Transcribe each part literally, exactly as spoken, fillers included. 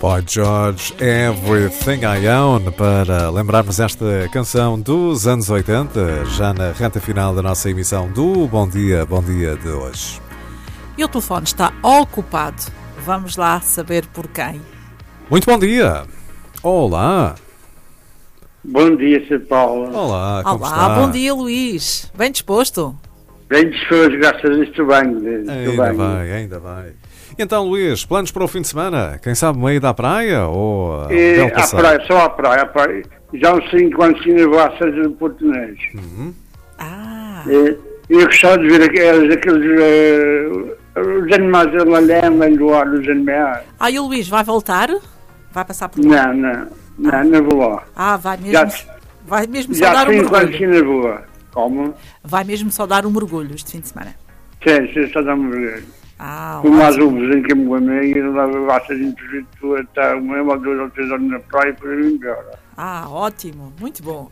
Boy George, Everything I Own, para lembrarmos esta canção dos anos oitenta, já na reta final da nossa emissão do Bom Dia, Bom Dia de hoje. E o telefone está ocupado. Vamos lá saber por quem. Muito bom dia. Olá. Bom dia, Sr. Paulo. Olá, como Olá, está? bom dia, Luís. Bem disposto? Bem disposto, graças a Deus, estou bem. Estou Ainda bem. vai, ainda vai. Então, Luís, planos para o fim de semana? Quem sabe uma ida à praia ou a E, belo à passeio? praia, só à praia, à praia. Já há uns cinco anos que ainda vou à Seja do Porto Neves. Uhum. Ah, E eu gostava de ver aqueles, aqueles eh, os animais da Lalema, do ar, os animais. ah, e o Luís vai voltar? Vai passar por lá? Não, não, não, não vou lá. Ah, vai mesmo, Já, vai mesmo só já há dar um cinco anos que mergulho. ainda vou. Como? Vai mesmo só dar um mergulho este fim de semana. Sim, sim, só dá-me ver. Ah, Com mais ótimo. um vizinho que me amei, e não dava basta de entrevista até uma ou duas ou três horas na praia e por aí embora. Ah, ótimo, muito bom.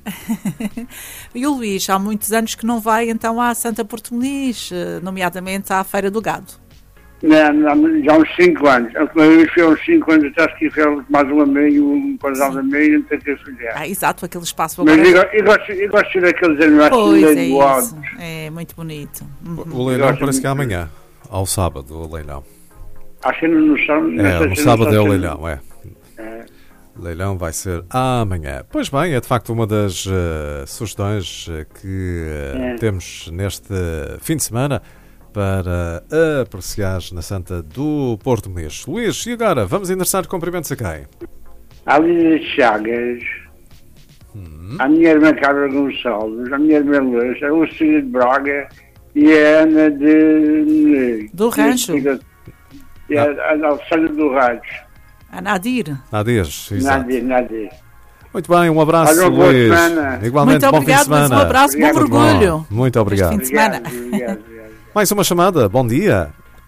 E o Luís, há muitos anos que não vai então à Santa Porto Muniz, eh, nomeadamente à Feira do Gado. Não, não, já há uns cinco anos. A última vez foi há uns cinco anos atrás que foi mais um a meio, um casal a meio, não tem que filhar. Ah, exato, aquele espaço Mas agora. eu, go- eu, gosto, eu gosto de ver aqueles animais Pois é doados. isso, é muito bonito. Uhum. O leilão Gosto parece que é muito. amanhã, ao sábado, o leilão. Acho que não são. É, no sábado é o leilão, é. O leilão vai ser amanhã. Pois bem, é de facto uma das eh, sugestões eh, que eh, É. temos neste fim de semana para apreciar na Santa do Porto Muniz. Luís, e agora? Vamos endereçar cumprimentos a quem? A Lídia Chagas, Hum. a minha irmã Carla Gonçalves, a minha irmã Luz, a Lucília de Braga e a Ana de... Do Rancho. E a, a Alexandra do Rancho. A Nadir. Nadir, exato. Nadir, Nadir. Muito bem, um abraço, Olha, uma boa Luís. semana. Igualmente, Muito bom fim de obrigado, mas semana. um abraço, bom Obrigado. Tudo mergulho. bom. Muito obrigado. Este fim de semana. Obrigado, obrigado, obrigado. Mais uma chamada, bom dia.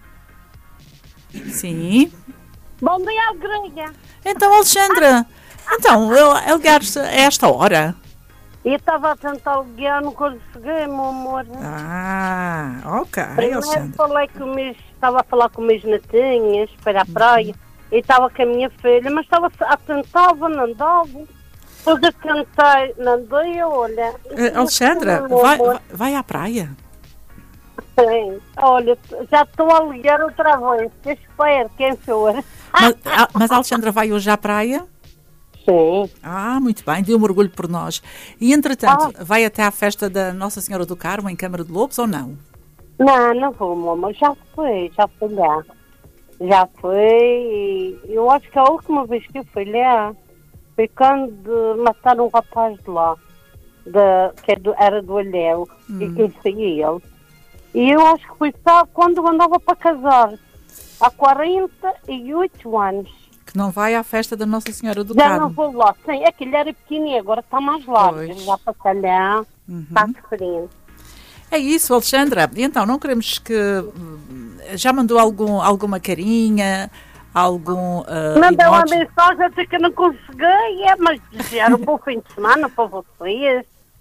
Sim. Bom dia, Alegria. Então, Alexandra, então, eu, eu ligar-se a esta hora. Eu estava a tentar ligar, não consegui, meu amor. Ah, ok, Primeiro Alexandra. falei com meus, estava a falar com meus netinhos para a praia. E estava com a minha filha, mas estava a tentar, não dava. Depois eu tentei, não deu, olha. Eh, Alexandra, Meu vai, amor. vai, vai à praia. Sim. Olha, já estou a ligar outra vez. Que espero, quem for. Mas, ah, mas a Alexandra vai hoje à praia? Sim. Ah, muito bem, deu um orgulho por nós. E, entretanto, vai até à festa da Nossa Senhora do Carmo, em Câmara de Lobos, ou não? Não, não vou, meu amor. Já fui, já fui lá. Já fui e eu acho que a última vez que eu fui lá foi quando mataram um rapaz de lá, de, que é do- era do Alhéu, e conheci ele. E eu acho que foi só quando eu andava para casar, há quarenta e oito anos. Que não vai à festa da Nossa Senhora do Já Carmo. não vou lá. Sim, aquele era pequenininho, agora está mais largo. Pois. Já para lá, está diferente. É isso, Alexandra. E então, não queremos que... hum, Já mandou algum, alguma carinha, algum uh, Mandei uma emoji? mensagem a dizer que eu não consegui, é, mas desejar um bom fim de semana para vocês.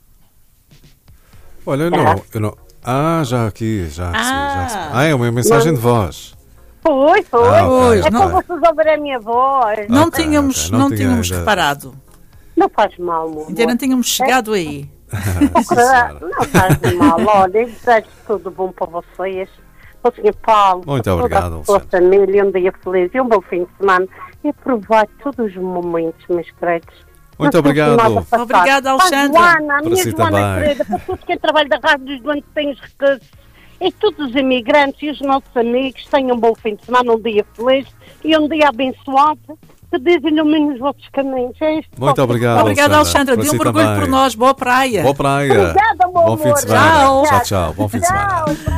Olha, eu não, eu não... Ah, já aqui, já recebi, já recebi. Ah. Ah, é uma mensagem de voz. Foi, foi. Ah, ok, Pois, É ok. para vocês ouvirem a minha voz. Não Ok, tínhamos, ok, não não tinha tínhamos ainda- reparado. Não faz mal, meu Ainda não amor. tínhamos chegado aí. Sim, senhora. Não faz mal. Olha, eu desejo tudo bom para vocês. Para o senhor Paulo. Muito para obrigado, toda a sua Alexandra. família. Um dia feliz e um bom fim de semana. E aproveite todos os momentos, meus queridos. Muito Não obrigado. sinto nada a passar. Obrigada, Alexandra. Para a Joana, a Para minha si Joana também. querida, para todos quem trabalha da Rádio dos Doentes têm os recursos. E todos os imigrantes e os nossos amigos tenham um bom fim de semana, um dia feliz e um dia abençoado. Que Deus ilumine os vossos caminhos. É isto. Muito obrigado, Obrigada, Alexandra. Para Deu um si mergulho também. por nós. Boa praia. Boa praia. Obrigada, meu Bom fim de amor. semana. Tchau. Tchau, tchau. Bom fim de semana. Tchau.